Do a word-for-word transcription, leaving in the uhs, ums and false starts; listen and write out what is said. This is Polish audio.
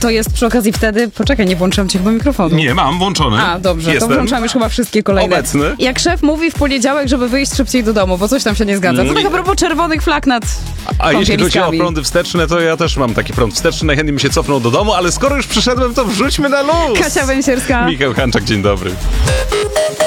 to jest przy okazji wtedy... Poczekaj, nie włączyłam ci chyba mikrofonu. Nie, mam włączony. A, dobrze, Jestem. to włączam już chyba wszystkie kolejne. Obecny. Jak szef mówi w poniedziałek, żeby wyjść szybciej do domu, bo coś tam się nie zgadza. To tak a propos czerwonych flag nad A jeśli chodzi o kąpieliskami. prądy wsteczne, to ja też mam taki prąd wsteczny. Najchętniej mi się cofnął do domu, ale skoro już przyszedłem, to wrzućmy na luz. Kasia Węsierska. Michał Hanczak, dzień dobry.